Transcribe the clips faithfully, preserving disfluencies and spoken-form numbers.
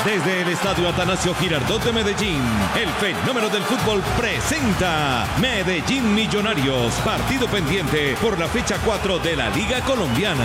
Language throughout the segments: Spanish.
Desde el Estadio Atanasio Girardot de Medellín, el fenómeno del fútbol presenta Medellín Millonarios, partido pendiente por la fecha cuatro de la Liga Colombiana.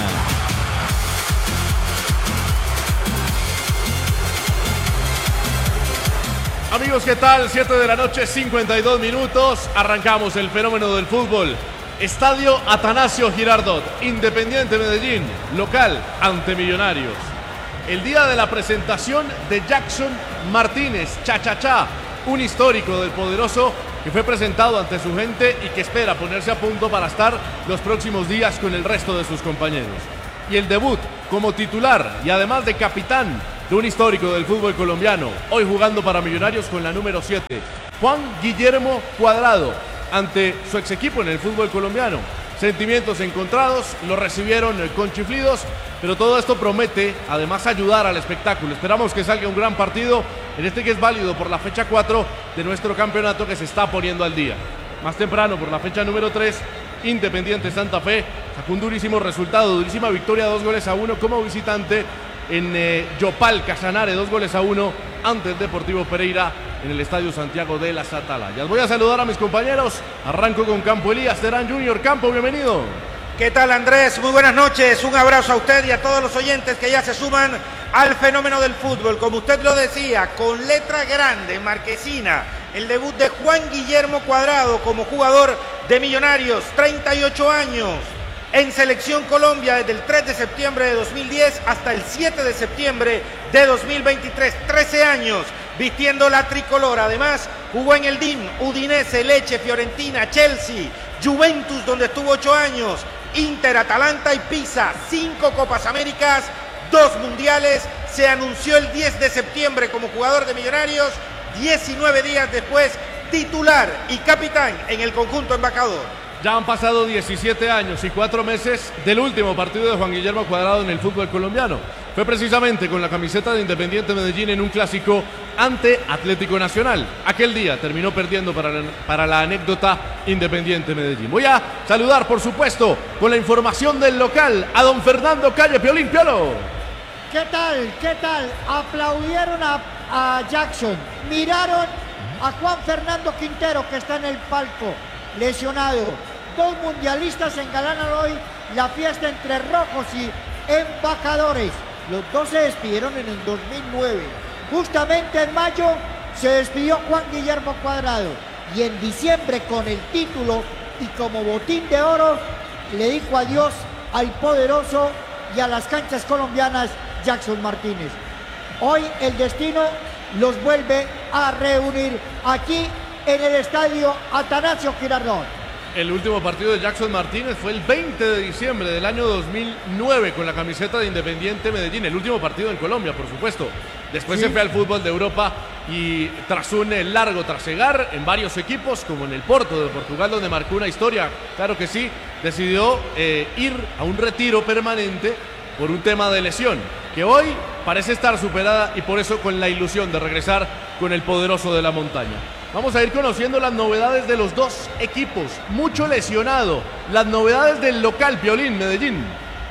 Amigos, ¿qué tal? siete de la noche, cincuenta y dos minutos. Arrancamos el fenómeno del fútbol. Estadio Atanasio Girardot, Independiente Medellín, local ante Millonarios. El día de la presentación de Jackson Martínez, Cha Cha Cha, un histórico del poderoso que fue presentado ante su gente y que espera ponerse a punto para estar los próximos días con el resto de sus compañeros. Y el debut como titular y además de capitán de un histórico del fútbol colombiano, hoy jugando para Millonarios con la número siete, Juan Guillermo Cuadrado, ante su ex equipo en el fútbol colombiano. Sentimientos encontrados, lo recibieron con chiflidos, pero todo esto promete además ayudar al espectáculo. Esperamos que salga un gran partido en este que es válido por la fecha cuatro de nuestro campeonato que se está poniendo al día. Más temprano, por la fecha número tres, Independiente Santa Fe sacó un durísimo resultado, durísima victoria, dos goles a uno como visitante en eh, Yopal, Casanare, dos goles a uno ante el Deportivo Pereira en el Estadio Santiago de las Atalayas. Voy a saludar a mis compañeros. Arranco con Campo Elías Terán junior Campo, bienvenido. ¿Qué tal, Andrés? Muy buenas noches. Un abrazo a usted y a todos los oyentes que ya se suman al fenómeno del fútbol. Como usted lo decía, con letra grande, marquesina, el debut de Juan Guillermo Cuadrado como jugador de Millonarios, treinta y ocho años. En Selección Colombia desde el tres de septiembre de dos mil diez hasta el siete de septiembre de dos mil veintitrés, trece años vistiendo la tricolor. Además jugó en el D I M, Udinese, Lecce, Fiorentina, Chelsea, Juventus donde estuvo ocho años, Inter, Atalanta y Pisa, cinco Copas Américas, dos Mundiales. Se anunció el diez de septiembre como jugador de Millonarios, diecinueve días después titular y capitán en el conjunto embajador. Ya han pasado diecisiete años y cuatro meses del último partido de Juan Guillermo Cuadrado en el fútbol colombiano. Fue precisamente con la camiseta de Independiente Medellín en un clásico ante Atlético Nacional. Aquel día terminó perdiendo para la, para la anécdota Independiente Medellín. Voy a saludar, por supuesto, con la información del local a don Fernando Calle. Piolín, Piolo. ¿Qué tal? ¿Qué tal? Aplaudieron a, a Jackson. Miraron a Juan Fernando Quintero, que está en el palco, lesionado. Dos mundialistas engalanan hoy la fiesta entre rojos y embajadores. Los dos se despidieron en el dos mil nueve. Justamente en mayo se despidió Juan Guillermo Cuadrado. Y en diciembre, con el título y como botín de oro, le dijo adiós al poderoso y a las canchas colombianas Jackson Martínez. Hoy el destino los vuelve a reunir aquí en el Estadio Atanasio Girardot. El último partido de Jackson Martínez fue el veinte de diciembre del año dos mil nueve con la camiseta de Independiente Medellín. El último partido en Colombia, por supuesto. Después sí se fue al fútbol de Europa y tras un largo trasegar en varios equipos, como en el Porto de Portugal, donde marcó una historia, claro que sí, decidió eh, ir a un retiro permanente por un tema de lesión, que hoy parece estar superada y por eso con la ilusión de regresar con el poderoso de la montaña. Vamos a ir conociendo las novedades de los dos equipos. Mucho lesionado. Las novedades del local, Piolín, Medellín.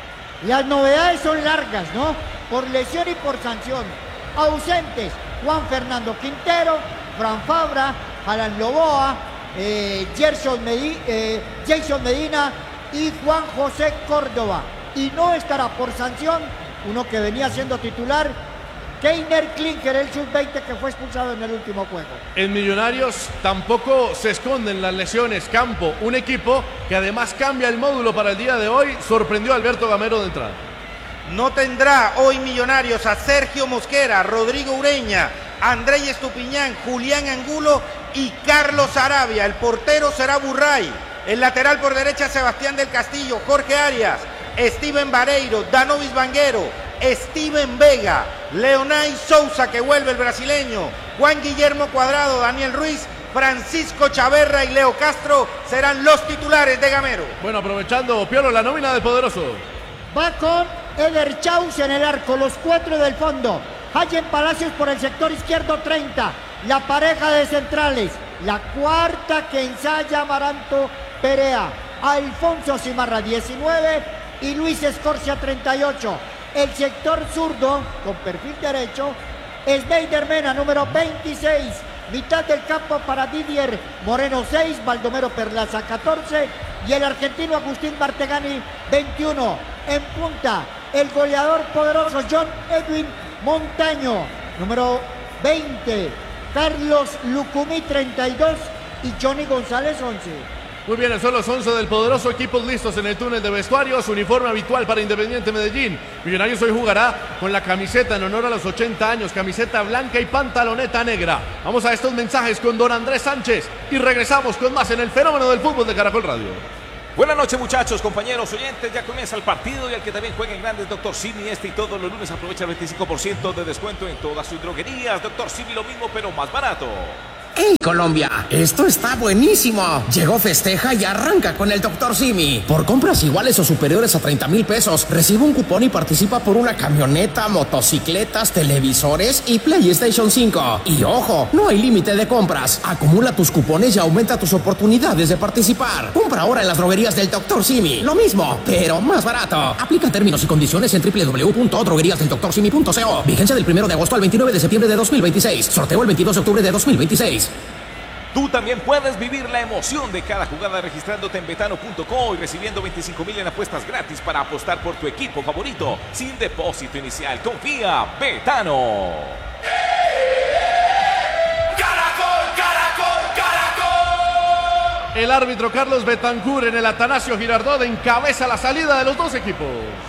Las novedades son largas, ¿no? Por lesión y por sanción. Ausentes: Juan Fernando Quintero, Fran Fabra, Alan Loboa, eh, Gerson Medi- eh, Jason Medina y Juan José Córdoba. Y no estará por sanción uno que venía siendo titular, Keiner Klinker, el sub veinte que fue expulsado en el último juego. En Millonarios tampoco se esconden las lesiones. Campo, un equipo que además cambia el módulo para el día de hoy, sorprendió a Alberto Gamero de entrada. No tendrá hoy Millonarios a Sergio Mosquera, Rodrigo Ureña, Andrés Estupiñán, Julián Angulo y Carlos Arabia. El portero será Burray. El lateral por derecha, Sebastián del Castillo, Jorge Arias, Steven Vareiro, Danovis Vanguero, Steven Vega, Leonay Sousa, que vuelve el brasileño, Juan Guillermo Cuadrado, Daniel Ruiz, Francisco Chaverra y Leo Castro serán los titulares de Gamero. Bueno, aprovechando, Piolo, la nómina del poderoso. Va con Eder Chaus en el arco, los cuatro del fondo. Hayen Palacios por el sector izquierdo, treinta. La pareja de centrales, la cuarta que ensaya Amaranto Perea. Alfonso Cimarra, diecinueve, y Luis Escorcia, treinta y ocho. El sector zurdo, con perfil derecho, Sveider Mena, número veintiséis. Mitad del campo para Didier Moreno, seis. Baldomero Perlaza, catorce. Y el argentino Agustín Martegani, veintiuno. En punta, el goleador poderoso John Edwin Montaño, número veinte. Carlos Lucumí, treinta y dos. Y Johnny González, once. Muy bien, son los once del poderoso, equipos listos en el túnel de vestuarios, uniforme habitual para Independiente Medellín. Millonarios hoy jugará con la camiseta en honor a los ochenta años, camiseta blanca y pantaloneta negra. Vamos a estos mensajes con don Andrés Sánchez y regresamos con más en el fenómeno del fútbol de Caracol Radio. Buenas noches, muchachos, compañeros, oyentes, ya comienza el partido y el que también juega en grandes, Doctor Simi. Este y todos los lunes aprovecha el veinticinco por ciento de descuento en todas sus droguerías. Doctor Simi, lo mismo pero más barato. ¡Hey, Colombia! Esto está buenísimo. Llegó Festeja y arranca con el doctor Simi. Por compras iguales o superiores a treinta mil pesos, recibe un cupón y participa por una camioneta, motocicletas, televisores y PlayStation cinco. Y ojo, no hay límite de compras. Acumula tus cupones y aumenta tus oportunidades de participar. Compra ahora en las droguerías del doctor Simi. Lo mismo, pero más barato. Aplica términos y condiciones en doble u doble u doble u punto droguerías del doctor simi punto co. Vigencia del primero de agosto al veintinueve de septiembre de dos mil veintiséis. Sorteo el veintidós de octubre de dos mil veintiséis. Tú también puedes vivir la emoción de cada jugada registrándote en betano punto co y recibiendo veinticinco mil en apuestas gratis para apostar por tu equipo favorito sin depósito inicial. Confía, Betano. ¡Caracol, caracol, caracol! El árbitro Carlos Betancur en el Atanasio Girardot encabeza la salida de los dos equipos.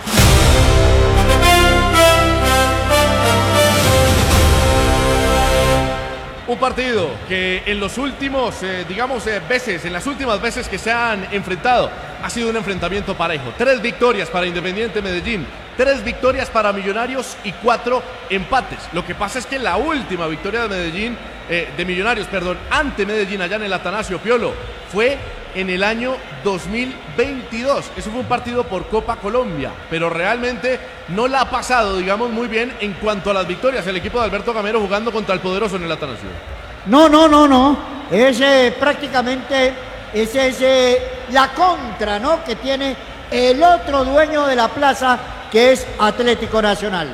Un partido que en los últimos, eh, digamos, eh, veces, en las últimas veces que se han enfrentado, ha sido un enfrentamiento parejo. Tres victorias para Independiente Medellín, tres victorias para Millonarios y cuatro empates. Lo que pasa es que la última victoria de Medellín, eh, de Millonarios, perdón, ante Medellín allá en el Atanasio Piolo, fue en el año dos mil veintidós. Eso fue un partido por Copa Colombia, pero realmente no la ha pasado, digamos, muy bien en cuanto a las victorias el equipo de Alberto Gamero jugando contra el poderoso en el Atanasio. No, no, no, no. Es eh, prácticamente ese es eh, la contra, ¿no?, que tiene el otro dueño de la plaza, que es Atlético Nacional.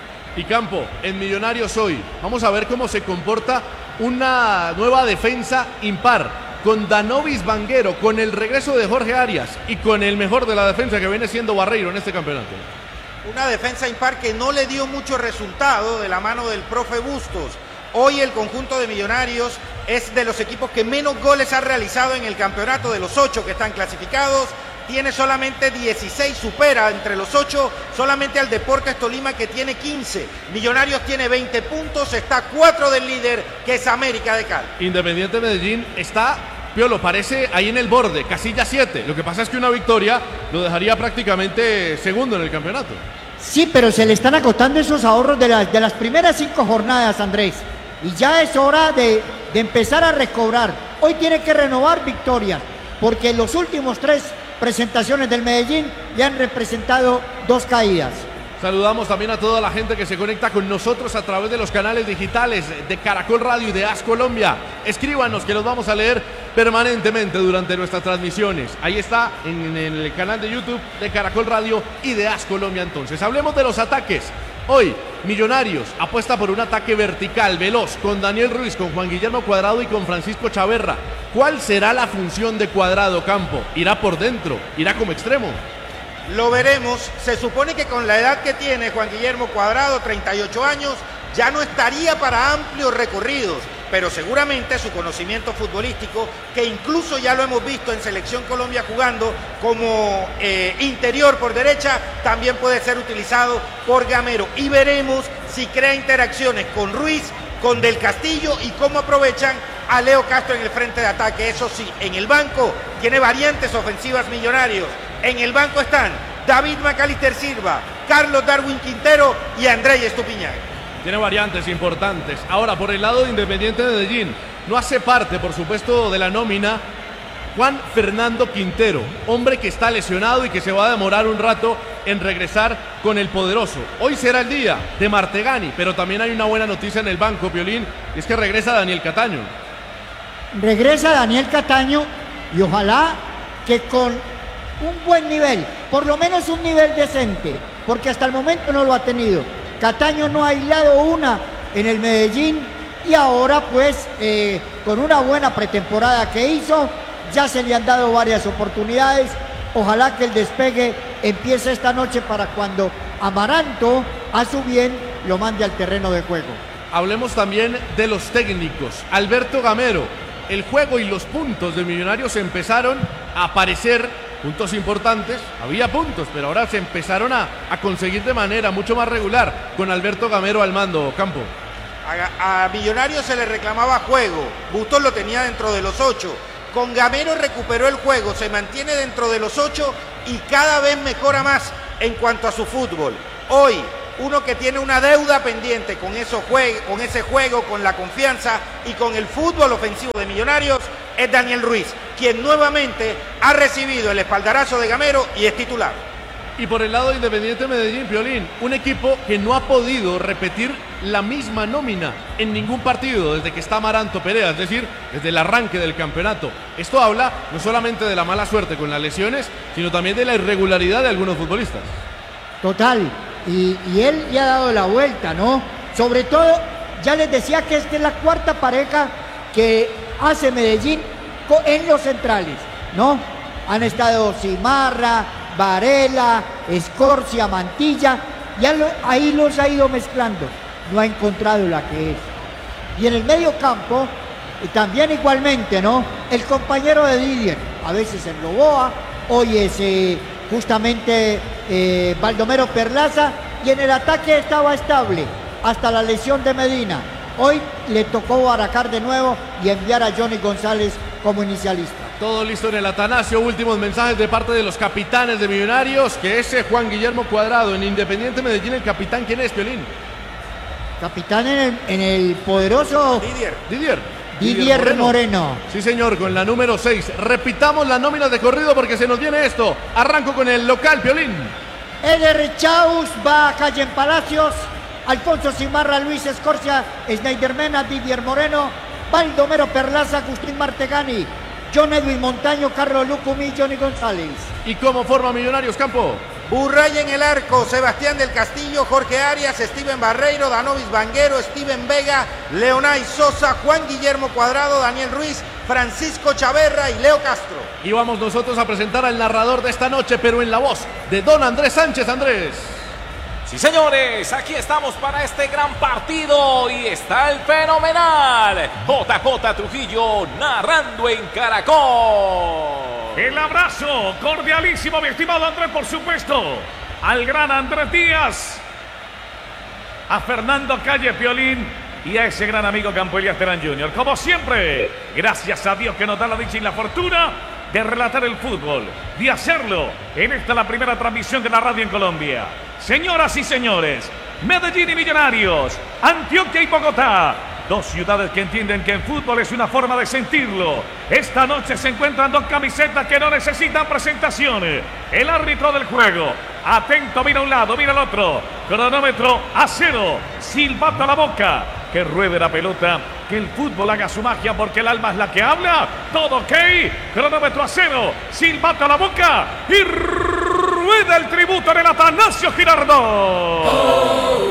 Y Campo, en Millonarios hoy, vamos a ver cómo se comporta una nueva defensa impar, con Danovis Vanguero, con el regreso de Jorge Arias y con el mejor de la defensa que viene siendo Barreiro en este campeonato. Una defensa impar que no le dio mucho resultado de la mano del profe Bustos. Hoy el conjunto de Millonarios es de los equipos que menos goles ha realizado en el campeonato, de los ocho que están clasificados. Tiene solamente dieciséis, supera entre los ocho solamente al Deportes Tolima, que tiene quince. Millonarios tiene veinte puntos, está cuatro del líder, que es América de Cali. Independiente Medellín está, Piolo, parece ahí en el borde, casilla siete. Lo que pasa es que una victoria lo dejaría prácticamente segundo en el campeonato. Sí, pero se le están acotando esos ahorros de las, de las primeras cinco jornadas, Andrés. Y ya es hora de, de empezar a recobrar. Hoy tiene que renovar victorias, porque los últimos tres presentaciones del Medellín le han representado dos caídas. Saludamos también a toda la gente que se conecta con nosotros a través de los canales digitales de Caracol Radio y de AS Colombia. Escríbanos que los vamos a leer permanentemente durante nuestras transmisiones. Ahí está en, en el canal de YouTube de Caracol Radio y de AS Colombia. Entonces, hablemos de los ataques. Hoy, Millonarios apuesta por un ataque vertical, veloz, con Daniel Ruiz, con Juan Guillermo Cuadrado y con Francisco Chaverra. ¿Cuál será la función de Cuadrado, Campo? ¿Irá por dentro? ¿Irá como extremo? Lo veremos. Se supone que con la edad que tiene Juan Guillermo Cuadrado, treinta y ocho años, ya no estaría para amplios recorridos, pero seguramente su conocimiento futbolístico, que incluso ya lo hemos visto en Selección Colombia jugando como eh, interior por derecha, también puede ser utilizado por Gamero. Y veremos si crea interacciones con Ruiz, con Del Castillo, y cómo aprovechan a Leo Castro en el frente de ataque. Eso sí, en el banco tiene variantes ofensivas Millonarios. En el banco están David Macalister Silva, Carlos Darwin Quintero y Andrés Estupiñán. Tiene variantes importantes. Ahora, por el lado de Independiente Medellín, no hace parte, por supuesto, de la nómina Juan Fernando Quintero, hombre que está lesionado y que se va a demorar un rato en regresar con el poderoso. Hoy será el día de Martegani, pero también hay una buena noticia en el banco, Piolín, y es que regresa Daniel Cataño. Regresa Daniel Cataño y ojalá que con un buen nivel, por lo menos un nivel decente, porque hasta el momento no lo ha tenido. Cataño no ha aislado una en el Medellín y ahora pues eh, con una buena pretemporada que hizo, ya se le han dado varias oportunidades. Ojalá que el despegue empiece esta noche para cuando Amaranto, a su bien, lo mande al terreno de juego. Hablemos también de los técnicos. Alberto Gamero, el juego y los puntos de Millonarios empezaron a aparecer, puntos importantes, había puntos, pero ahora se empezaron a, a conseguir de manera mucho más regular con Alberto Gamero al mando, Campo. A, a Millonarios se le reclamaba juego, Bustos lo tenía dentro de los ocho. Con Gamero recuperó el juego, se mantiene dentro de los ocho y cada vez mejora más en cuanto a su fútbol. Hoy, uno que tiene una deuda pendiente con, eso jue- con ese juego, con la confianza y con el fútbol ofensivo de Millonarios es Daniel Ruiz, quien nuevamente ha recibido el espaldarazo de Gamero y es titular. Y por el lado de Independiente Medellín, Piolín, un equipo que no ha podido repetir la misma nómina en ningún partido desde que está Amaranto Perea, es decir, desde el arranque del campeonato. Esto habla no solamente de la mala suerte con las lesiones, sino también de la irregularidad de algunos futbolistas. Total, y, y él ya ha dado la vuelta, ¿no? Sobre todo, ya les decía que esta es la cuarta pareja que hace Medellín en los centrales, ¿no? Han estado Cimarra, Varela, Escorcia, Mantilla, ya lo, ahí los ha ido mezclando, no ha encontrado la que es. Y en el medio campo, también igualmente, ¿no? El compañero de Didier, a veces en Loboa, hoy es eh, justamente eh, Baldomero Perlaza, y en el ataque estaba estable, hasta la lesión de Medina. Hoy le tocó baracar de nuevo y enviar a Johnny González como inicialista. Todo listo en el Atanasio, últimos mensajes de parte de los capitanes de Millonarios, que ese Juan Guillermo Cuadrado en Independiente Medellín, el capitán, ¿quién es, Piolín? Capitán en el, en el poderoso Didier. Didier. Didier Moreno. Moreno. Sí, señor, con la número seis. Repitamos las nóminas de corrido porque se nos viene esto. Arranco con el local, Piolín. Eder Chaus va a Calle en Palacios, Alfonso Cimarra, Luis Escorcia, Snyder Mena, Didier Moreno, Baldomero Perlaza, Agustín Martegani, John Edwin Montaño, Carlos Lucumí, Johnny González. ¿Y cómo forma Millonarios, Campo? Burray en el arco, Sebastián del Castillo, Jorge Arias, Steven Barreiro, Danovis Vanguero, Steven Vega, Leonay Sosa, Juan Guillermo Cuadrado, Daniel Ruiz, Francisco Chaverra y Leo Castro. Y vamos nosotros a presentar al narrador de esta noche, pero en la voz de don Andrés Sánchez. Andrés. Sí, señores, aquí estamos para este gran partido y está el fenomenal J J Trujillo narrando en Caracol. El abrazo cordialísimo, mi estimado Andrés, por supuesto, al gran Andrés Díaz, a Fernando Calle Piolín y a ese gran amigo Campo Elías Terán junior Como siempre, gracias a Dios que nos da la dicha y la fortuna de relatar el fútbol, de hacerlo en esta la primera transmisión de la radio en Colombia. Señoras y señores, Medellín y Millonarios, Antioquia y Bogotá, dos ciudades que entienden que el fútbol es una forma de sentirlo. Esta noche se encuentran dos camisetas que no necesitan presentaciones. El árbitro del juego, atento, mira a un lado, mira al otro. Cronómetro a cero, silbato a la boca. Que ruede la pelota, que el fútbol haga su magia porque el alma es la que habla. Todo ok, cronómetro a cero, silbato a la boca y rueda el tributo en el Atanasio Girardot.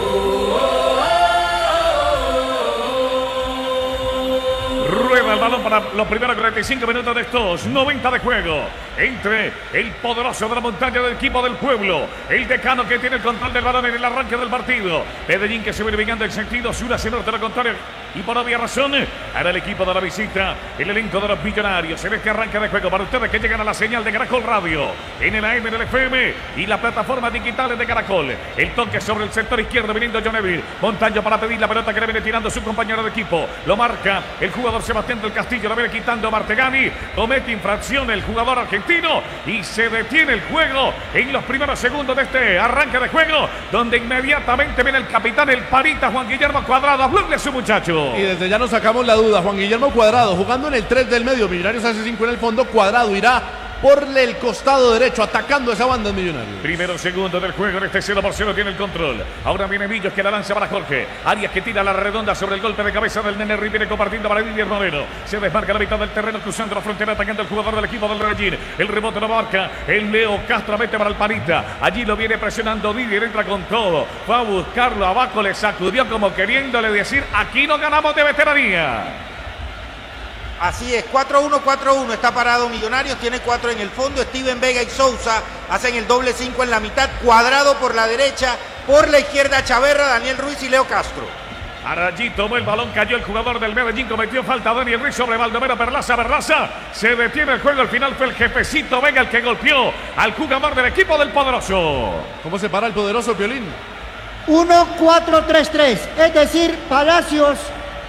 Rueda el balón para los primeros cuarenta y cinco minutos de estos noventa de juego entre el poderoso de la montaña del equipo del pueblo, el decano que tiene el control del balón en el arranque del partido. Medellín que se viene vengando en sentido sur hacia norte, lo contrario, y por obvia razón hará el equipo de la visita, el elenco de los Millonarios en este arranque de juego para ustedes que llegan a la señal de Caracol Radio en el A M del F M y la plataforma digitales de Caracol. El toque sobre el sector izquierdo viniendo John Evil Montaño para pedir la pelota que le viene tirando su compañero de equipo, lo marca el jugador Sebastián del Castillo, la viene quitando Martegani, comete infracción el jugador argentino y se detiene el juego en los primeros segundos de este arranque de juego, donde inmediatamente viene el capitán, el parita Juan Guillermo Cuadrado, a hablarle a su muchacho. Y desde ya nos sacamos la duda, Juan Guillermo Cuadrado jugando en el tres del medio, Millonarios hace cinco en el fondo, Cuadrado irá por el costado derecho, atacando esa banda de Millonarios. Primero segundo del juego, en este cero por cero tiene el control. Ahora viene Millos que la lanza para Jorge. Arias que tira la redonda sobre el golpe de cabeza del Nene Riviere, compartiendo para Didier Moreno. Se desmarca la mitad del terreno, cruzando la frontera, atacando el jugador del equipo del Medellín. El rebote lo marca el Leo Castro, mete para el Panita. Allí lo viene presionando Didier, entra con todo. Fue a buscarlo abajo, le sacudió como queriéndole decir, aquí no ganamos de veteranía. Así es, cuatro uno, cuatro uno, está parado Millonarios, tiene cuatro en el fondo, Steven Vega y Sousa hacen el doble cinco en la mitad, Cuadrado por la derecha, por la izquierda Chaverra, Daniel Ruiz y Leo Castro. Allí tomó el balón, cayó el jugador del Medellín, cometió falta Daniel Ruiz sobre Baldomero Perlaza, Perlaza, se detiene el juego, al final fue el jefecito Vega el que golpeó al jugador del equipo del Poderoso. ¿Cómo se para el Poderoso, Piolín? uno cuatro tres tres, es decir, Palacios,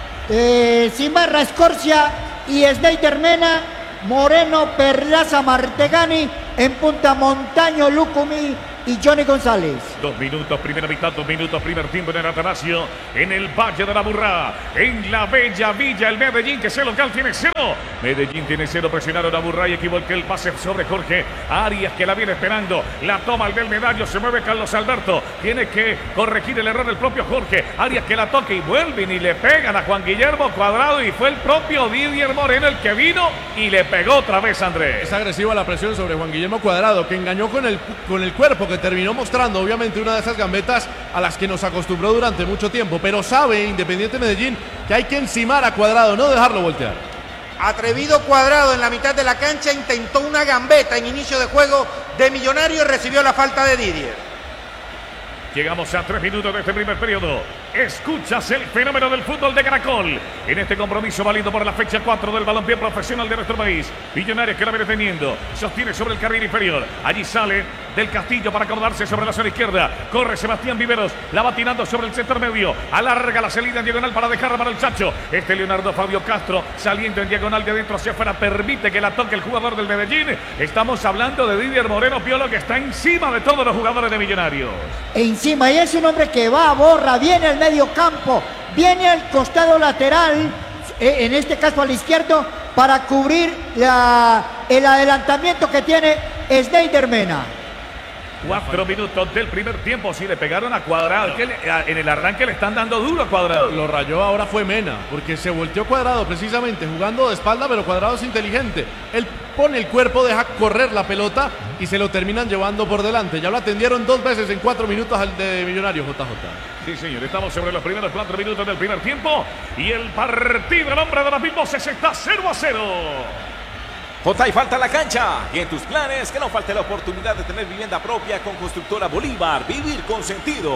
eh, Cimarra, Escorcia y Snyder Mena, Moreno, Perlaza, Martegani, en punta Montaño, Lucumí y Johnny González. Dos minutos, primera mitad, dos minutos, primer tiempo en el Atanasio, en el Valle de la Burrá, en la bella villa, el Medellín, que es el local, tiene cero. Medellín tiene cero, presionaron a Burrá y equivocó el pase sobre Jorge Arias, que la viene esperando. La toma el del medallo, se mueve Carlos Alberto, tiene que corregir el error del propio Jorge Arias, que la toca y vuelven y le pegan a Juan Guillermo Cuadrado, y fue el propio Didier Moreno el que vino y le pegó otra vez, Andrés. Es agresiva la presión sobre Juan Guillermo Cuadrado, que engañó con el, con el cuerpo, que terminó mostrando obviamente una de esas gambetas a las que nos acostumbró durante mucho tiempo, pero sabe Independiente Medellín que hay que encimar a Cuadrado, no dejarlo voltear. Atrevido Cuadrado en la mitad de la cancha, intentó una gambeta en inicio de juego de Millonarios y recibió la falta de Didier. Llegamos a tres minutos de este primer periodo. Escuchas el fenómeno del fútbol de Caracol en este compromiso válido por la fecha cuatro del balompié profesional de nuestro país. Millonarios que la viene teniendo, sostiene sobre el carril inferior. Allí sale del Castillo para acomodarse sobre la zona izquierda. Corre Sebastián Viveros, la va tirando sobre el sector medio. Alarga la salida en diagonal para dejarla para el Chacho. Este Leonardo Fabio Castro saliendo en diagonal de adentro hacia afuera. Permite que la toque el jugador del Medellín. Estamos hablando de Didier Moreno Piolo, que está encima de todos los jugadores de Millonarios. Encima, y es un hombre que va, borra, viene al medio campo, viene al costado lateral, en este caso al izquierdo, para cubrir la, el adelantamiento que tiene Snyder Mena. Cuatro minutos del primer tiempo, sí le pegaron a Cuadrado, que le, a, en el arranque le están dando duro a Cuadrado. Lo rayó ahora fue Mena, porque se volteó Cuadrado precisamente jugando de espalda, pero Cuadrado es inteligente. Él pone el cuerpo, deja correr la pelota y se lo terminan llevando por delante. Ya lo atendieron dos veces en cuatro minutos al de Millonarios, J J. Sí, señor, estamos sobre los primeros cuatro minutos del primer tiempo y el partido, el hombre de los mil voces, está cero a cero. J, y falta la cancha. Y en tus planes, que no falte la oportunidad de tener vivienda propia con Constructora Bolívar. Vivir con sentido.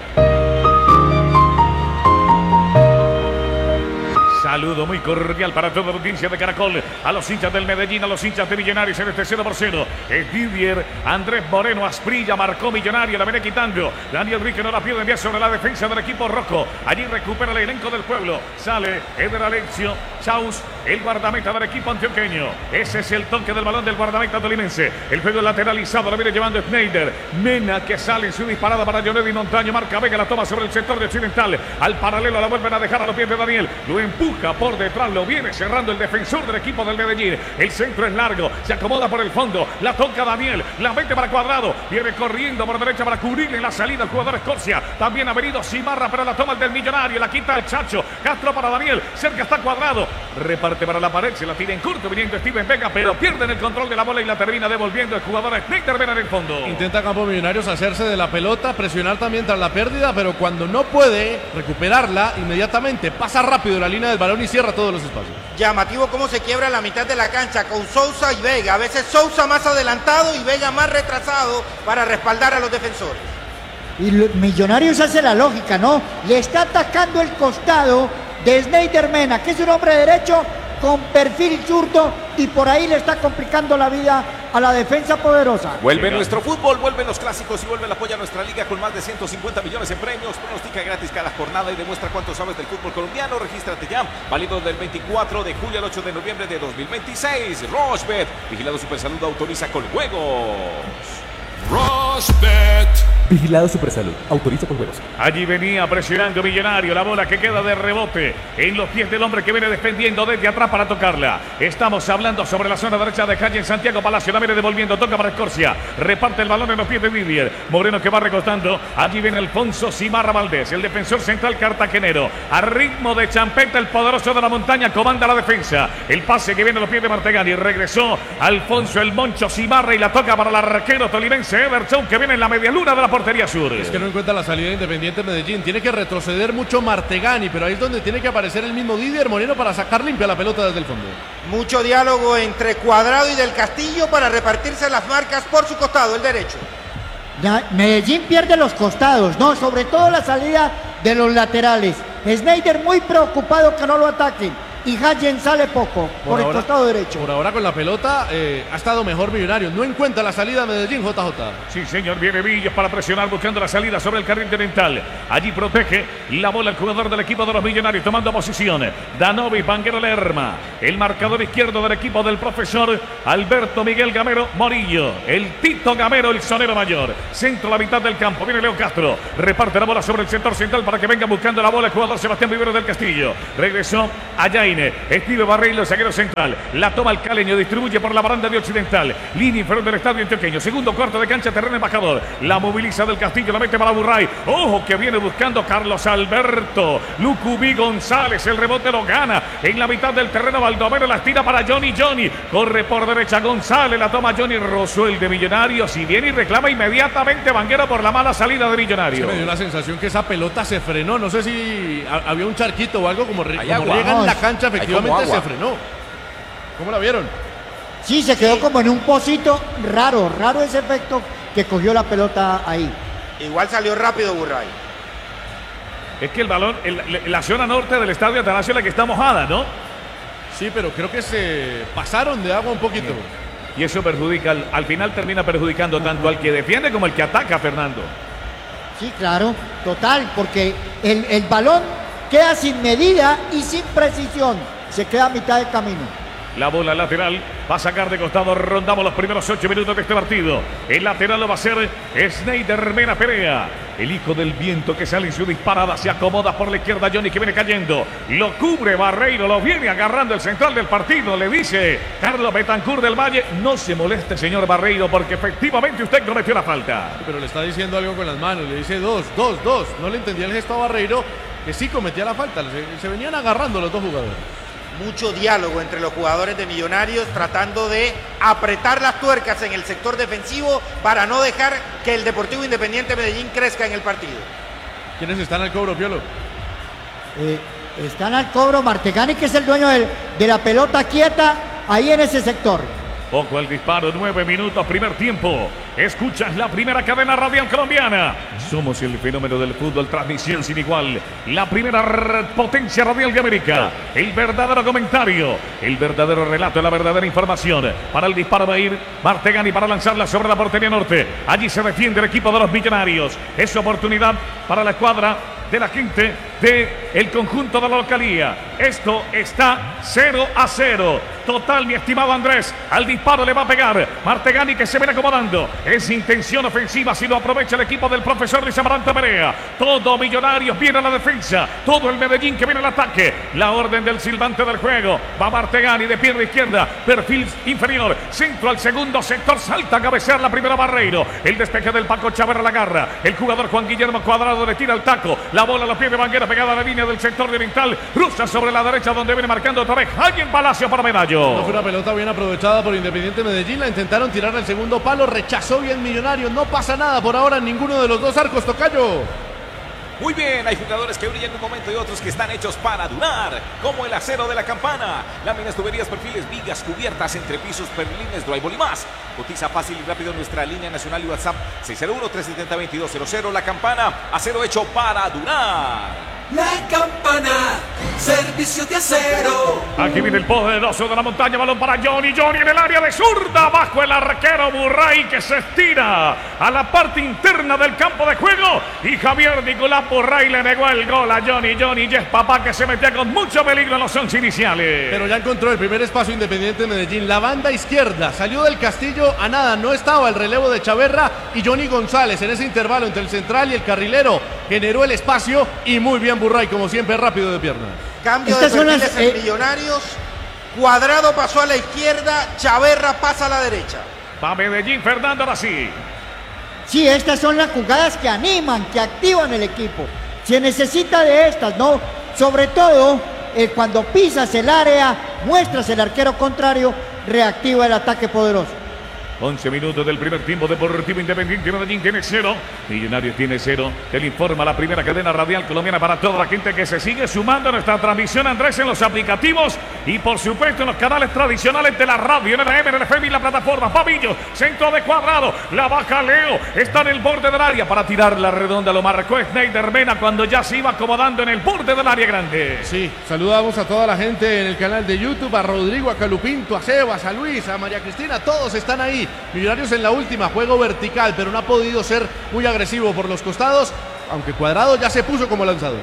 Saludo muy cordial para toda la audiencia de Caracol, a los hinchas del Medellín, a los hinchas de Millonarios en este cero por cero. Es Didier Andrés Moreno Asprilla, marcó Millonario, la viene quitando. Daniel Rique no la pierde, envía sobre la defensa del equipo rojo. Allí recupera el elenco del pueblo. Sale Eder Alexio Chaus, el guardameta del equipo antioqueño. Ese es el toque del balón del guardameta tolimense. El juego lateralizado, la viene llevando Snyder. Mena que sale en su disparada para Jonedi Montaño. Marca Vega, la toma sobre el sector de occidental. Al paralelo la vuelven a dejar a los pies de Daniel. Lo empuja por detrás, lo viene cerrando el defensor del equipo del Medellín. El centro es largo, se acomoda por el fondo, la toca Daniel, la mete para Cuadrado, viene corriendo por derecha para cubrirle la salida el jugador Escorcia. También ha venido Cimarra para la toma del Millonario, la quita el Chacho. Castro para Daniel, cerca está Cuadrado, reparte para la pared, se la tira en corto viniendo Steven Vega, pero pierden el control de la bola y la termina devolviendo el jugador Snyder Mena en el fondo. Intenta Campo Millonarios hacerse de la pelota, presionar también tras la pérdida, pero cuando no puede recuperarla, inmediatamente pasa rápido la línea del balón y cierra todos los espacios. Llamativo cómo se quiebra la mitad de la cancha con Sousa y Vega. A veces Sousa más adelantado y Vega más retrasado para respaldar a los defensores. Y Millonarios hace la lógica, ¿no? Le está atacando el costado de Snyder Mena, que es un hombre derecho con perfil zurdo, y por ahí le está complicando la vida a la defensa poderosa. Vuelve nuestro fútbol, vuelven los clásicos y vuelve el apoyo a nuestra liga con más de ciento cincuenta millones en premios. Pronostica gratis cada jornada y demuestra cuánto sabes del fútbol colombiano. Regístrate ya, válido del veinticuatro de julio al ocho de noviembre de dos mil veintiséis. Rochebet, vigilado Supersalud, autoriza con juegos. Rochebet. Vigilado Supersalud. Autoriza con juegos. Allí venía presionando Millonario. La bola que queda de rebote en los pies del hombre que viene defendiendo desde atrás para tocarla. Estamos hablando sobre la zona derecha de calle en Santiago Palacio. La viene devolviendo. Toca para Escorcia. Reparte el balón en los pies de Didier. Moreno que va recostando. Allí viene Alfonso Simarra Valdés, el defensor central cartagenero. A ritmo de champeta, el poderoso de la montaña comanda la defensa. El pase que viene a los pies de Martegani. Regresó Alfonso el Moncho Simarra y la toca para el arquero tolimense Everton, que viene en la media luna de la portería sur. Es que no encuentra la salida de Independiente Medellín. Tiene que retroceder mucho Martegani, pero ahí es donde tiene que aparecer el mismo Didier Moreno para sacar limpia la pelota desde el fondo. Mucho diálogo entre Cuadrado y Del Castillo para repartirse las marcas por su costado, el derecho. Ya, Medellín pierde los costados, no, sobre todo la salida de los laterales. Sneijder muy preocupado que no lo ataquen. Y Hayen sale poco por, por el ahora, costado derecho. Por ahora con la pelota eh, ha estado mejor Millonario. No encuentra la salida de Medellín, J J. Sí, señor, viene Villas para presionar buscando la salida sobre el carril oriental. Allí protege la bola el jugador del equipo de los Millonarios tomando posición. Danovi, Vanguero Lerma. El marcador izquierdo del equipo del profesor Alberto Miguel Gamero Morillo. El Tito Gamero, el sonero mayor. Centro a la mitad del campo. Viene Leo Castro. Reparte la bola sobre el sector central para que venga buscando la bola el jugador Sebastián Vivero del Castillo. Regresó allá Estive Barreiro, zaguero central. La toma el caleño, distribuye por la baranda de Occidental. Línea inferior del estadio antioqueño. Segundo cuarto de cancha, terreno embajador. La moviliza del Castillo, la mete para Burray. Ojo que viene buscando Carlos Alberto. Lucubí González, el rebote lo gana. En la mitad del terreno, Baldomero la tira para Johnny Johnny. Corre por derecha González, la toma Johnny Rosuel de Millonarios. Y viene y reclama inmediatamente Vanguero por la mala salida de Millonarios. Me dio la sensación que esa pelota se frenó. No sé si había un charquito o algo como, re, como agua. riega en la cancha. Efectivamente se frenó. ¿Cómo la vieron? Sí, se quedó como en un pocito raro, raro ese efecto que cogió la pelota ahí. Igual salió rápido Burray. Es que el balón, el, la zona norte del estadio Atanasio la que está mojada, ¿no? Sí, pero creo que se pasaron de agua un poquito. Y eso perjudica, al, al final termina perjudicando tanto al que defiende como al que ataca, Fernando. Sí, claro, total, porque el, el balón queda sin medida y sin precisión. Se queda a mitad del camino. La bola lateral va a sacar de costado. Rondamos los primeros ocho minutos de este partido. El lateral lo va a hacer Sneijder Mena Perea. El hijo del viento que sale en su disparada. Se acomoda por la izquierda Johnny que viene cayendo. Lo cubre Barreiro. Lo viene agarrando el central del partido. Le dice Carlos Betancur del Valle. No se moleste, señor Barreiro, porque efectivamente usted cometió la falta. Pero le está diciendo algo con las manos. Le dice dos, dos, dos. No le entendía el gesto a Barreiro, que sí cometía la falta. Se, se venían agarrando los dos jugadores. Mucho diálogo entre los jugadores de Millonarios tratando de apretar las tuercas en el sector defensivo para no dejar que el Deportivo Independiente Medellín crezca en el partido. ¿Quiénes están al cobro, Piolo? Eh, están al cobro Martegani, que es el dueño del, de la pelota quieta ahí en ese sector. Poco el disparo, nueve minutos, primer tiempo. Escuchas la primera cadena radial colombiana. Somos el fenómeno del fútbol, transmisión sin igual. La primera potencia radial de América. El verdadero comentario, el verdadero relato, la verdadera información. Para el disparo va a ir Martegani para lanzarla sobre la portería norte. Allí se defiende el equipo de los Millonarios. Es oportunidad para la escuadra de la gente del conjunto de la localía. Esto está cero a cero. Total, mi estimado Andrés. Al disparo le va a pegar Martegani, que se viene acomodando. Es intención ofensiva si lo aprovecha el equipo del profesor Luis Amaranto Perea. Todo Millonarios viene a la defensa. Todo el Medellín que viene al ataque. La orden del silbante del juego. Va Martegani de pierna izquierda. Perfil inferior. Centro al segundo sector. Salta a cabecear la primera Barreiro. El despeje del Paco Chávez la agarra. El jugador Juan Guillermo Cuadrado le tira el taco. La bola a los pies de Vanguero pegada a la línea del sector de oriental. Rusa sobre la derecha donde viene marcando otra vez Hayen Palacio para Medallo. No fue una pelota bien aprovechada por Independiente Medellín. La intentaron tirar al segundo palo. Rechazó bien Millonarios. No pasa nada por ahora en ninguno de los dos arcos, tocayo. Muy bien, hay jugadores que brillan en un momento y otros que están hechos para durar, como el acero de la campana. Láminas, tuberías, perfiles, vigas, cubiertas, entrepisos, perlines, drywall y más. Cotiza fácil y rápido en nuestra línea nacional y WhatsApp seis cero uno, tres siete cero, dos dos cero cero. La campana, acero hecho para durar. La campana, cerca servicio de acero. Aquí viene el poderoso de la montaña, balón para Johnny, Johnny en el área de zurda, bajo el arquero Burray que se estira a la parte interna del campo de juego y Javier Nicolás Burray le negó el gol a Johnny, Johnny y es papá que se metía con mucho peligro en los once iniciales. Pero ya encontró el primer espacio Independiente de Medellín, la banda izquierda, salió del Castillo a nada, no estaba el relevo de Chaverra y Johnny González en ese intervalo entre el central y el carrilero generó el espacio y muy bien Burray, como siempre rápido de piernas. Cambio Estas de perfiles las, eh... en Millonarios, Cuadrado pasó a la izquierda, Chaverra pasa a la derecha. Va Medellín, Fernando, ahora sí. Sí, estas son las jugadas que animan, que activan el equipo. Se necesita de estas, ¿no? Sobre todo eh, cuando pisas el área, muestras el arquero contrario, reactiva el ataque poderoso. once minutos del primer tiempo. Deportivo Independiente Medellín tiene cero, Millonarios tiene cero. Te le informa la primera cadena radial colombiana para toda la gente que se sigue sumando a nuestra transmisión, Andrés, en los aplicativos y por supuesto en los canales tradicionales de la radio, en el A M, en el F M y la plataforma. Pavillo, centro de Cuadrado, la baja Leo, está en el borde del área para tirar la redonda, lo marcó Snyder Mena cuando ya se iba acomodando en el borde del área grande. Sí, saludamos a toda la gente en el canal de YouTube, a Rodrigo, a Calupinto, a Sebas, a Luis, a María Cristina, todos están ahí. Millonarios en la última, juego vertical, pero no ha podido ser muy agresivo por los costados, aunque Cuadrado ya se puso como lanzador.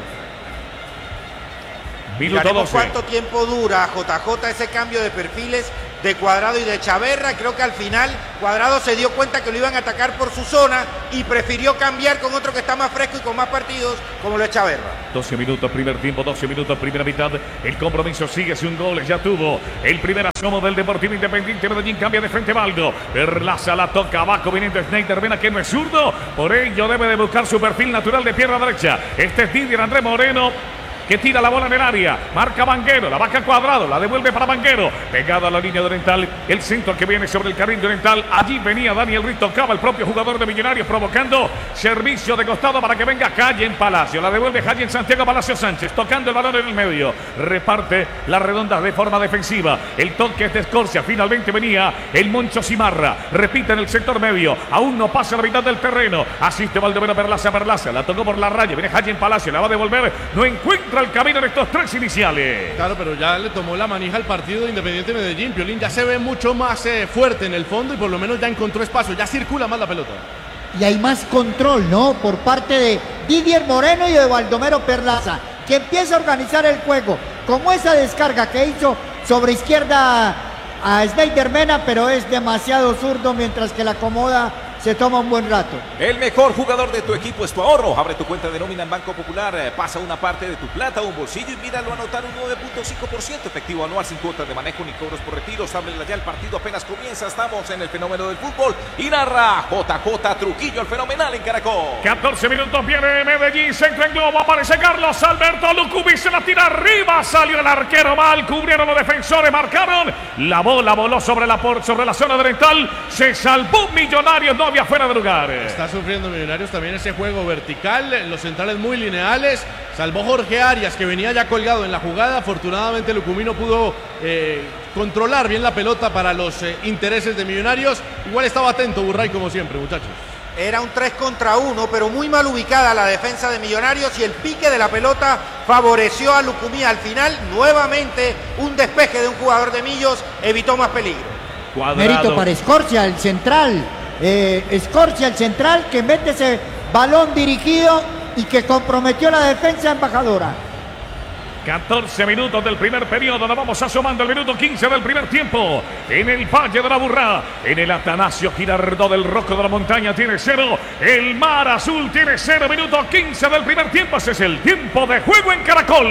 Minuto doce. ¿Cuánto tiempo dura, J J, ese cambio de perfiles de Cuadrado y de Chaverra? Creo que al final Cuadrado se dio cuenta que lo iban a atacar por su zona y prefirió cambiar con otro que está más fresco y con más partidos, como lo es Chaverra. doce minutos, primer tiempo, doce minutos, primera mitad. El compromiso sigue sin goles, ya tuvo el primer asomo del Deportivo Independiente Medellín. Cambia de frente Baldo, Perlaza la toca abajo, viniendo Snyder Mena, que no es zurdo, por ello debe de buscar su perfil natural de pierna derecha. Este es Didier Andrés Moreno, que tira la bola en el área, marca Vanguero, la baja Cuadrado, la devuelve para Vanguero, pegado a la línea de Oriental, el centro que viene sobre el carril de Oriental, allí venía Daniel Ruiz, tocaba el propio jugador de Millonarios, provocando servicio de costado para que venga Calle en Palacio, la devuelve Calle en Santiago Palacio Sánchez, tocando el balón en el medio, reparte las redondas de forma defensiva, el toque es de Escorcia, finalmente venía el Moncho Cimarra, repite en el sector medio, aún no pasa la mitad del terreno, asiste Baldomero Perlaza, Perlaza, la tocó por la raya, viene Calle en Palacio, la va a devolver, no encuentra el camino en estos tres iniciales. Claro, pero ya le tomó la manija al partido de Independiente Medellín. Piolín ya se ve mucho más eh, fuerte en el fondo y por lo menos ya encontró espacio, ya circula más la pelota. Y hay más control, ¿no? Por parte de Didier Moreno y de Baldomero Perlaza, que empieza a organizar el juego, como esa descarga que hizo sobre izquierda a Snyder Mena, pero es demasiado zurdo, mientras que la acomoda se toma un buen rato. El mejor jugador de tu equipo es tu ahorro. Abre tu cuenta de nómina en Banco Popular, pasa una parte de tu plata a un bolsillo y míralo anotar un nueve punto cinco por ciento efectivo anual sin cuotas de manejo ni cobros por retiros. Ábrela ya, el partido apenas comienza. Estamos en el fenómeno del fútbol y narra J J Trujillo, el fenomenal en Caracol. catorce minutos, viene Medellín, centro en globo, aparece Carlos Alberto Lucubi, se la tira arriba, salió el arquero mal, cubrieron los defensores, marcaron, la bola voló sobre la, por, sobre la zona oriental, se salvó Millonarios, no fuera de lugar. Está sufriendo Millonarios también ese juego vertical, los centrales muy lineales, salvó Jorge Arias que venía ya colgado en la jugada, afortunadamente Lucumí no pudo eh, controlar bien la pelota para los eh, intereses de Millonarios, igual estaba atento Burray como siempre, muchachos. Era un tres contra uno, pero muy mal ubicada la defensa de Millonarios y el pique de la pelota favoreció a Lucumí. Al final, nuevamente, un despeje de un jugador de Millos evitó más peligro. Cuadrado. Mérito para Escorcia, el central. Eh, Escorcia, el central, que mete ese balón dirigido y que comprometió la defensa embajadora. catorce minutos del primer periodo, nos vamos asomando al minuto quince del primer tiempo. En el Valle de la Burrá, en el Atanasio Girardot del Rocco de la Montaña tiene cero, el Mar Azul tiene cero, minuto quince del primer tiempo, ese es el tiempo de juego en Caracol.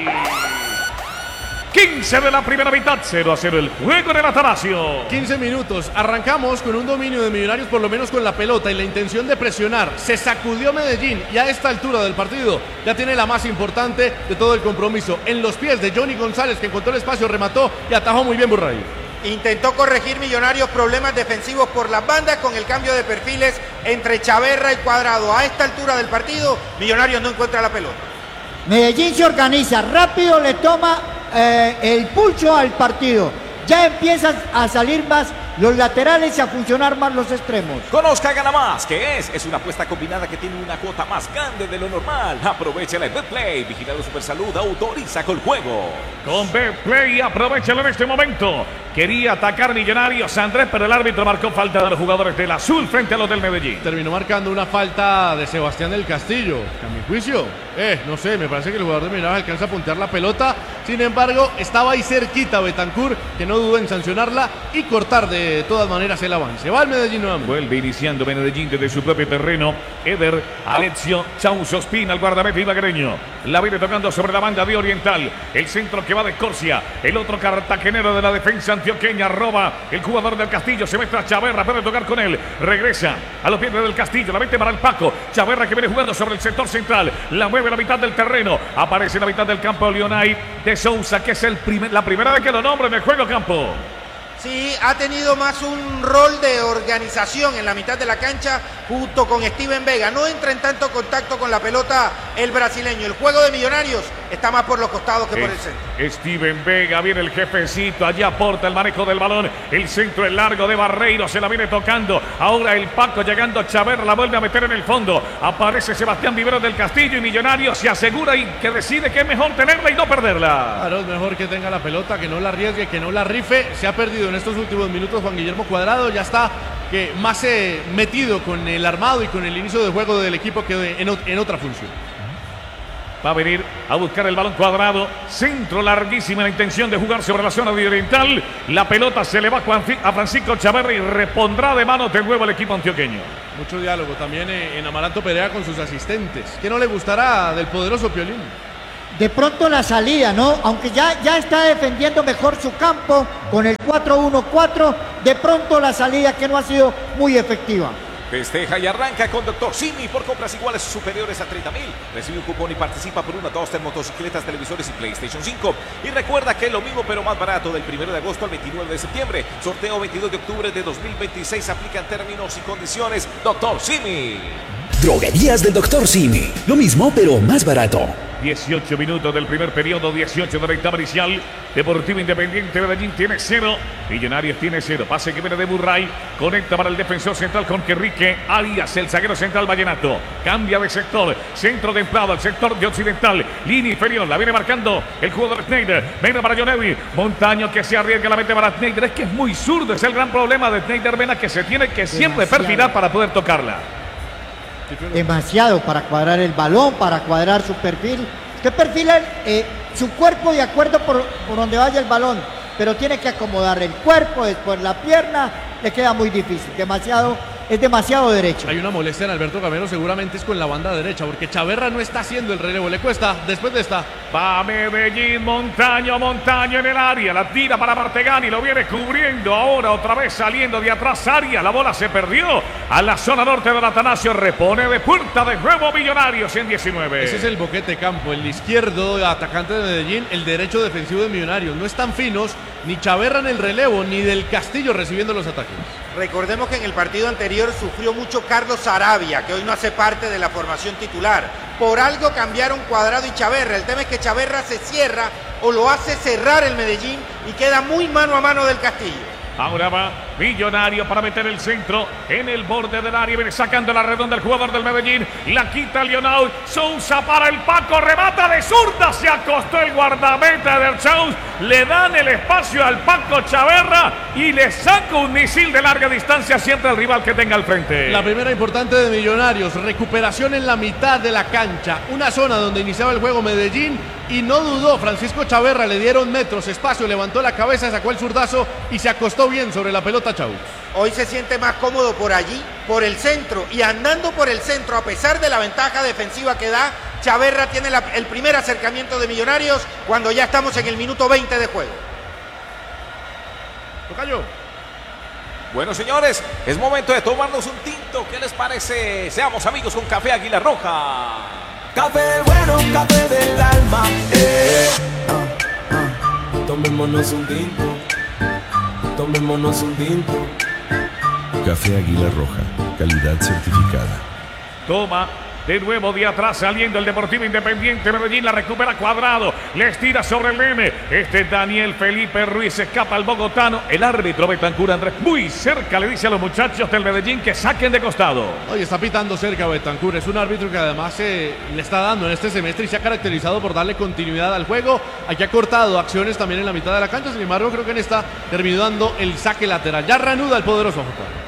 quince de la primera mitad, cero a cero el juego en el Atanasio. quince minutos, arrancamos con un dominio de Millonarios por lo menos con la pelota y la intención de presionar. Se sacudió Medellín y a esta altura del partido ya tiene la más importante de todo el compromiso. En los pies de Johnny González, que encontró el espacio, remató y atajó muy bien Burray. Intentó corregir Millonarios problemas defensivos por las bandas con el cambio de perfiles entre Chaverra y Cuadrado. A esta altura del partido, Millonarios no encuentra la pelota. Medellín se organiza, rápido le toma eh, el pulso al partido. Ya empiezan a salir más los laterales y a funcionar más los extremos. Conozca Gana Más, ¿qué es? Es una apuesta combinada que tiene una cuota más grande de lo normal. Aprovechala en Betplay, vigilado Supersalud, autoriza con juego. Con Betplay, aprovechalo en este momento. Quería atacar Millonarios Andrés, pero el árbitro marcó falta de los jugadores del Azul frente a los del Medellín. Terminó marcando una falta de Sebastián del Castillo. A mi juicio, eh, no sé, me parece que el jugador de Millonarios alcanza a puntear la pelota. Sin embargo, estaba ahí cerquita Betancur, que no dudó en sancionarla y cortar de todas maneras el avance. Va al Medellín nuevamente. Vuelve iniciando Medellín desde su propio terreno. Eder, Alexio, Chauzo Ospina, el guardameta ibaguereño. La viene tocando sobre la banda de Oriental. El centro que va de Corsia. El otro cartagenero de la defensa antioqueña roba. El jugador del Castillo se mete a Chaverra, puede tocar con él. Regresa a los pies del Castillo. La mete para el Paco. Chaverra que viene jugando sobre el sector central. La mueve a la mitad del terreno. Aparece en la mitad del campo Leonay de Sousa, que es el primer, la primera vez que lo nombra en el juego campo. Sí, ha tenido más un rol de organización en la mitad de la cancha junto con Steven Vega. No entra en tanto contacto con la pelota el brasileño. El juego de Millonarios está más por los costados que es, por el centro. Steven Vega, viene el jefecito, allá aporta el manejo del balón. El centro es largo de Barreiro, se la viene tocando. Ahora el Paco llegando a Chaverra, la vuelve a meter en el fondo. Aparece Sebastián Vivero del Castillo y Millonarios se asegura y que decide que es mejor tenerla y no perderla. Claro, es mejor que tenga la pelota, que no la arriesgue, que no la rife. Se ha perdido en estos últimos minutos Juan Guillermo Cuadrado, ya está que más eh, metido con el armado y con el inicio de juego del equipo que en, en otra función. Va a venir a buscar el balón Cuadrado. Centro larguísimo, la intención de jugar sobre la zona de Oriental. La pelota se le va a Francisco Chaverra y repondrá de manos de nuevo el equipo antioqueño. Mucho diálogo también en Amaranto Perea con sus asistentes. ¿Qué no le gustará del poderoso Piolín? De pronto la salida, ¿no? Aunque ya, ya está defendiendo mejor su campo con el cuatro uno cuatro, de pronto la salida que no ha sido muy efectiva. Festeja y arranca con Doctor Simi por compras iguales o superiores a treinta mil. Recibe un cupón y participa por una Duster, motocicletas, televisores y PlayStation cinco. Y recuerda que es lo mismo pero más barato del primero de agosto al veintinueve de septiembre. Sorteo veintidós de octubre de dos mil veintiséis. Aplican términos y condiciones. Doctor Simi. Droguerías del Doctor Simi. Lo mismo pero más barato. dieciocho minutos del primer periodo, dieciocho de la etapa inicial. Deportivo Independiente Medellín tiene cero. Millonarios tiene cero. Pase que viene de Burray. Conecta para el defensor central con Querrique Arias, el zaguero central vallenato. Cambia de sector. Centro templado al sector de occidental. Línea inferior. La viene marcando el jugador Schneider. Venga para Jonevi. Montaño que se arriesga la mete para Schneider. Es que es muy zurdo. Es el gran problema de Schneider Vena, que se tiene que siempre Demasiado. perfilar para poder tocarla. Demasiado para cuadrar el balón, para cuadrar su perfil. Usted perfila eh, su cuerpo de acuerdo por, por donde vaya el balón, pero tiene que acomodar el cuerpo, después la pierna, le queda muy difícil. Demasiado, es demasiado derecho. Hay una molestia en Alberto Gamero, seguramente es con la banda derecha, porque Chaverra no está haciendo el relevo, le cuesta, después de esta. Va Medellín, Montaño, Montaño en el área, la tira para Martegani, lo viene cubriendo ahora otra vez saliendo de atrás Arias, la bola se perdió a la zona norte del Atanasio, repone de puerta de nuevo Millonarios en diecinueve. Ese es el boquete campo, el izquierdo atacante de Medellín, el derecho defensivo de Millonarios, no están finos, ni Chaverra en el relevo, ni del Castillo recibiendo los ataques. Recordemos que en el partido anterior sufrió mucho Carlos Sarabia, que hoy no hace parte de la formación titular. Por algo cambiaron Cuadrado y Chaverra. El tema es que Chaverra se cierra o lo hace cerrar el Medellín y queda muy mano a mano del Castillo. Ahora va Millonario para meter el centro en el borde del área. Viene sacando la redonda el jugador del Medellín. La quita Leonau. Sousa para el Paco. Remata de zurda. Se acostó el guardameta del Chaus. Le dan el espacio al Paco Chaverra y le saca un misil de larga distancia siempre al rival que tenga al frente. La primera importante de Millonarios. Recuperación en la mitad de la cancha. Una zona donde iniciaba el juego Medellín y no dudó. Francisco Chaverra, le dieron metros, espacio, levantó la cabeza, sacó el zurdazo y se acostó bien sobre la pelota Chaus. Hoy se siente más cómodo por allí, por el centro, y andando por el centro, a pesar de la ventaja defensiva que da, Chaverra tiene la, el primer acercamiento de Millonarios cuando ya estamos en el minuto veinte de juego. Tocayo. Bueno, señores, es momento de tomarnos un tinto. ¿Qué les parece? Seamos amigos con Café Águila Roja. Café bueno, café del alma. Eh. Ah, ah. Tomémonos un tinto. Tomémonos un tinto. Café Águila Roja, calidad certificada. Toma De nuevo de atrás saliendo el Deportivo Independiente Medellín. La recupera Cuadrado. Le estira sobre el nene. Este Daniel Felipe Ruiz escapa al bogotano. El árbitro Betancur Andrés muy cerca le dice a los muchachos del Medellín que saquen de costado. Hoy está pitando cerca Betancur. Es un árbitro que además eh, le está dando en este semestre y se ha caracterizado por darle continuidad al juego. Aquí ha cortado acciones también en la mitad de la cancha. Sin embargo, creo que en esta terminó dando el saque lateral. Ya reanuda el poderoso J.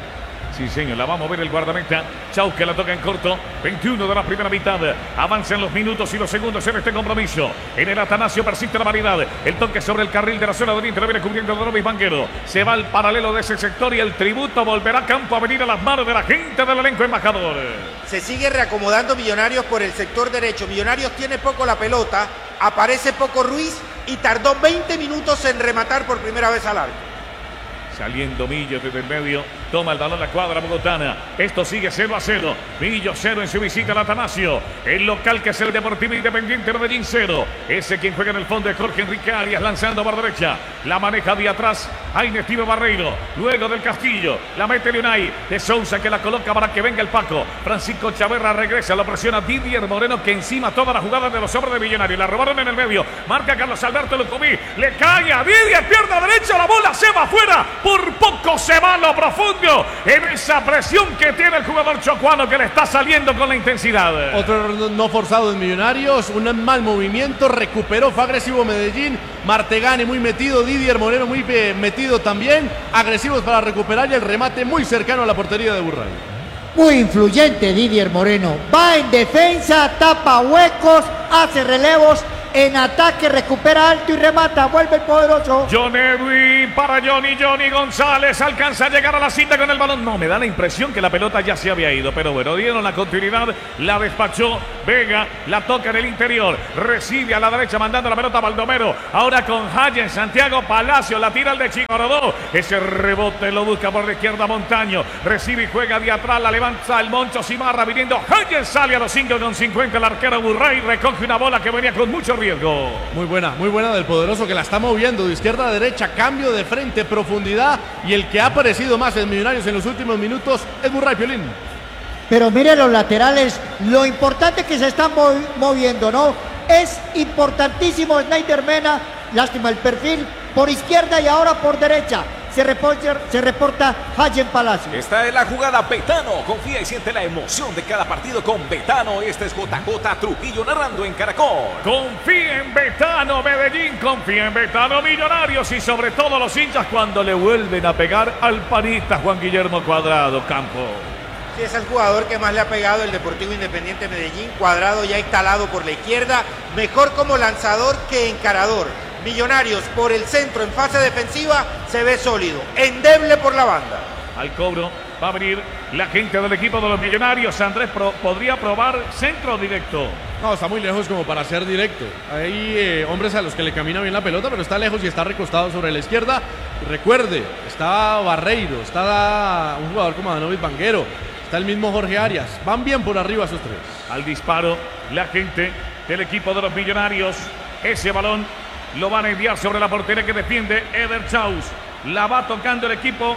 Sí, señor, la va a mover el guardameta. Chau, que la toca en corto. veintiuno de la primera mitad. Avanzan los minutos y los segundos en este compromiso. En el Atanasio persiste la variedad. El toque sobre el carril de la zona de oriente lo viene cubriendo Donovis Banguero. Se va al paralelo de ese sector y el tributo volverá a campo a venir a las manos de la gente del elenco embajador. Se sigue reacomodando Millonarios por el sector derecho. Millonarios tiene poco la pelota. Aparece poco Ruiz y tardó veinte minutos en rematar por primera vez al arco. Saliendo Millo desde el medio, toma el balón la cuadra bogotana. Esto sigue cero a cero. Millo cero en su visita al Atanasio. El local que es el Deportivo Independiente Medellín cero. Ese quien juega en el fondo es Jorge Enrique Arias lanzando por derecha. La maneja de atrás Jaime Steve Barreiro. Luego del Castillo. La mete Leonay de Sousa que la coloca para que venga el Paco. Francisco Chaverra regresa. Lo presiona Didier Moreno que encima toda la jugada de los hombres de Millonarios. La robaron en el medio. Marca Carlos Alberto Lucumí. Le cae a Didier. Pierna derecha. La bola se va afuera. Por poco se va a lo profundo en esa presión que tiene el jugador chocuano que le está saliendo con la intensidad. Otro no forzado en Millonarios, un mal movimiento, recuperó, fue agresivo Medellín, Martegani muy metido, Didier Moreno muy metido también, agresivos para recuperar y el remate muy cercano a la portería de Burray. Muy influyente Didier Moreno, va en defensa, tapa huecos, hace relevos. En ataque recupera alto y remata. Vuelve el poderoso. John Edwin para Johnny. Johnny González alcanza a llegar a la cinta con el balón. No, me da la impresión que la pelota ya se había ido. Pero bueno, dieron la continuidad. La despachó Vega. La toca en el interior. Recibe a la derecha mandando la pelota a Baldomero. Ahora con Hayen. Santiago Palacio. La tira el de Chigorodó. Ese rebote lo busca por la izquierda Montaño. Recibe y juega de atrás. La levanta el Moncho Cimarra. Viniendo Hayen. Sale a los cinco con cincuenta. El arquero Burray recoge una bola que venía con mucho riesgo. Muy buena, muy buena del poderoso que la está moviendo de izquierda a derecha, cambio de frente, profundidad y el que ha aparecido más en Millonarios en los últimos minutos es Burray Piolín. Pero mire los laterales, lo importante que se están movi moviendo, ¿no? Es importantísimo Snyder Mena, lástima el perfil, por izquierda y ahora por derecha. Se reporta, se reporta Hayen Palacio. Esta es la jugada Betano. Confía y siente la emoción de cada partido con Betano. Este es J J Trujillo narrando en Caracol. Confía en Betano Medellín, confía en Betano Millonarios y sobre todo los hinchas cuando le vuelven a pegar al panista Juan Guillermo Cuadrado Campo. Sí, es el jugador que más le ha pegado el Deportivo Independiente Medellín. Cuadrado ya instalado por la izquierda, mejor como lanzador que encarador. Millonarios por el centro en fase defensiva se ve sólido, endeble por la banda. Al cobro va a venir la gente del equipo de los Millonarios. Andrés pro, podría probar centro directo. No, está muy lejos como para ser directo. Hay eh, hombres a los que le camina bien la pelota, pero está lejos y está recostado sobre la izquierda. Recuerde, está Barreiro, está un jugador como Danovis Banguero, está el mismo Jorge Arias. Van bien por arriba esos tres. Al disparo, la gente del equipo de los Millonarios. Ese balón lo van a enviar sobre la portería que defiende Eder Chaus. La va tocando el equipo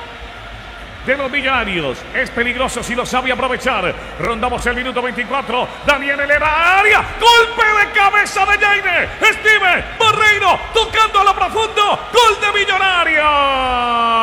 de los Millonarios. Es peligroso si lo sabe aprovechar. Rondamos el minuto veinticuatro. Daniel Herrera, área. Golpe de cabeza de Jaime. Steve Barreiro tocando a lo profundo. Gol de Millonarios.